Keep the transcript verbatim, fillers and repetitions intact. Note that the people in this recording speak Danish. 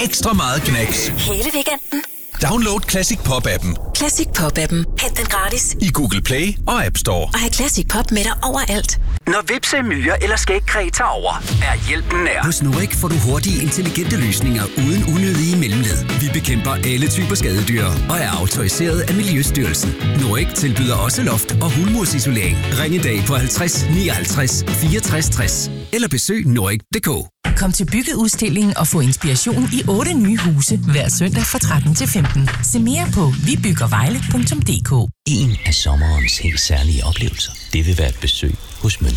ekstra meget knas. Hele weekenden. Download Classic Pop-appen. Classic Pop-appen. Hent den gratis i Google Play og App Store. Og have Classic Pop med dig overalt. Når hvepse, myrer eller skægkræ tager over, er hjælpen nær. Hos Norik får du hurtige, intelligente løsninger uden unødige mellemled. Vi bekæmper alle typer skadedyr og er autoriseret af Miljøstyrelsen. Norik tilbyder også loft- og hulmursisolering. Ring i dag på halvtreds nioghalvtreds fireogtres tres eller besøg norik punktum d k. Kom til Byggeudstillingen og få inspiration i otte nye huse hver søndag fra tretten til femten. Se mere på vi bygger vejle punktum d k. En af sommerens helt særlige oplevelser, det vil være et besøg hos Mønster.